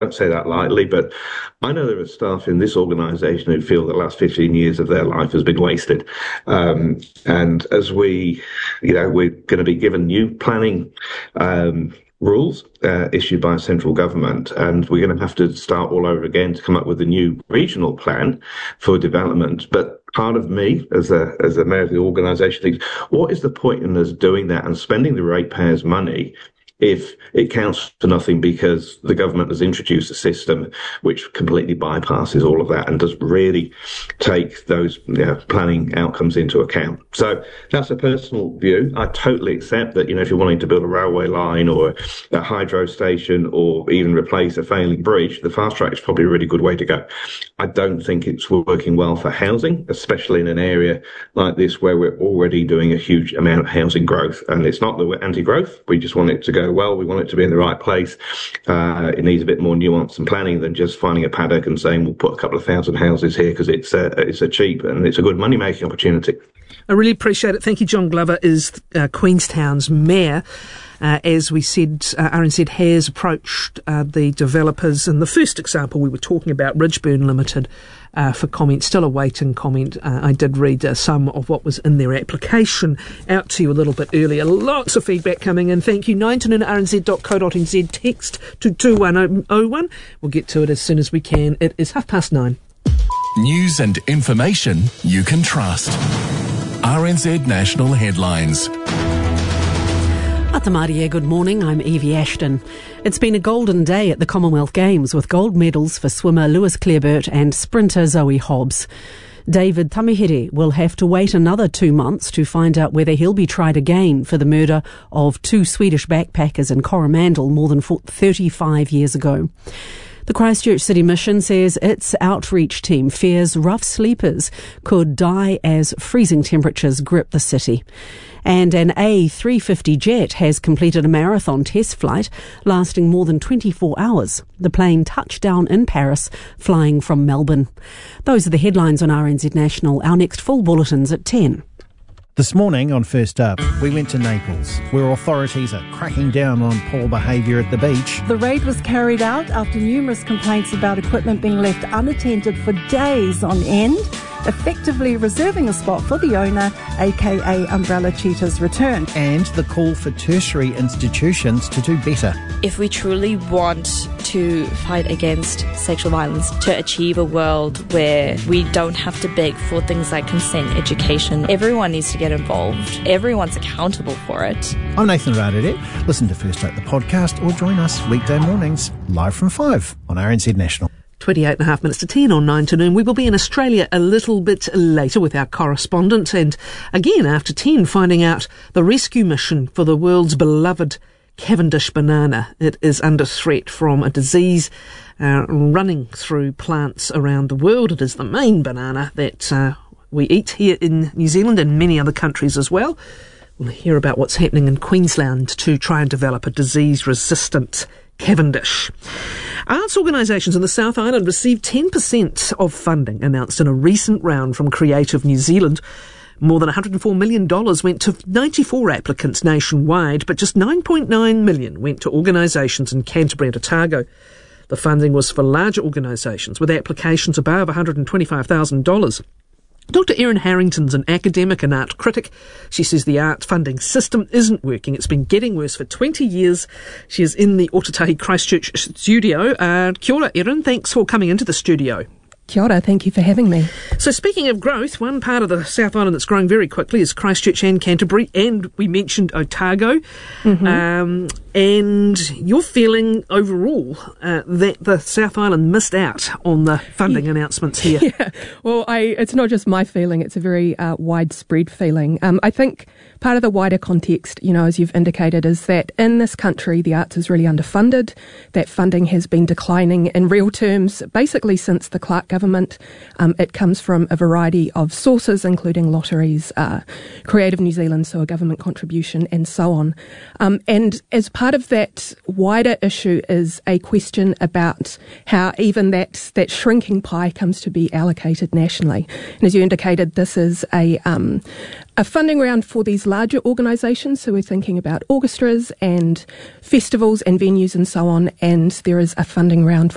don't say that lightly, but I know there are staff in this organisation who feel the last 15 years of their life has been wasted. And as we're going to be given new planning rules issued by central government, and we're going to have to start all over again to come up with a new regional plan for development. But part of me, as a mayor of the organisation, thinks, what is the point in us doing that and spending the ratepayers' money if it counts for nothing because the government has introduced a system which completely bypasses all of that and doesn't really take those planning outcomes into account? So that's a personal view. I totally accept that, if you're wanting to build a railway line or a hydro station or even replace a failing bridge, the fast track is probably a really good way to go. I don't think it's working well for housing, especially in an area like this where we're already doing a huge amount of housing growth. And it's not that we're anti-growth. We just want it to go well. We want it to be in the right place. It needs a bit more nuance and planning than just finding a paddock and saying we'll put a couple of thousand houses here because it's a cheap and it's a good money-making opportunity. I really appreciate it. Thank you. John Glover is Queenstown's mayor. As we said, RNZ has approached the developers, and the first example we were talking about, Ridgeburn Limited, for comment, still awaiting comment. I did read some of what was in their application out to you a little bit earlier. Lots of feedback coming in. Thank you. 929rnz.co.nz, text to 21001. We'll get to it as soon as we can. It is 9:30. News and information you can trust. RNZ National Headlines. Atamaria, good morning. I'm Evie Ashton. It's been a golden day at the Commonwealth Games with gold medals for swimmer Lewis Clareburt and sprinter Zoe Hobbs. David Tamihere will have to wait another 2 months to find out whether he'll be tried again for the murder of 2 Swedish backpackers in Coromandel more than 35 years ago. The Christchurch City Mission says its outreach team fears rough sleepers could die as freezing temperatures grip the city. And an A350 jet has completed a marathon test flight lasting more than 24 hours. The plane touched down in Paris, flying from Melbourne. Those are the headlines on RNZ National. Our next full bulletin's at 10. This morning on First Up, we went to Naples, where authorities are cracking down on poor behaviour at the beach. The raid was carried out after numerous complaints about equipment being left unattended for days on end, effectively reserving a spot for the owner, aka Umbrella Cheetah's return. And the call for tertiary institutions to do better. If we truly want to fight against sexual violence, to achieve a world where we don't have to beg for things like consent, education, everyone needs to get involved. Everyone's accountable for it. I'm Nathan Radadette. Listen to First Up the podcast or join us weekday mornings live from 5 on RNZ National. 28.5 minutes to 10 on 9 to noon. We will be in Australia a little bit later with our correspondent, and again after 10 finding out the rescue mission for the world's beloved Cavendish banana. It is under threat from a disease running through plants around the world. It is the main banana that we eat here in New Zealand and many other countries as well. We'll hear about what's happening in Queensland to try and develop a disease-resistant Cavendish. Arts organisations in the South Island received 10% of funding announced in a recent round from Creative New Zealand. More than $104 million went to 94 applicants nationwide, but just $9.9 million went to organisations in Canterbury and Otago. The funding was for larger organisations with applications above $125,000. Dr. Erin Harrington's an academic and art critic. She says the art funding system isn't working. It's been getting worse for 20 years. She is in the Ōtautahi Christchurch studio. Kia ora, Erin. Thanks for coming into the studio. Kia ora, thank you for having me. So speaking of growth, one part of the South Island that's growing very quickly is Christchurch and Canterbury, and we mentioned Otago. Mm-hmm. And you're feeling overall that the South Island missed out on the funding announcements here. Yeah, well, it's not just my feeling, it's a very widespread feeling. I think part of the wider context, as you've indicated, is that in this country the arts is really underfunded. That funding has been declining in real terms basically since the Clark government. It comes from a variety of sources, including lotteries, Creative New Zealand, so a government contribution, and so on. And as part of that wider issue is a question about how even that shrinking pie comes to be allocated nationally. And as you indicated, this is a funding round for these larger organisations. So we're thinking about orchestras and festivals and venues and so on. And there is a funding round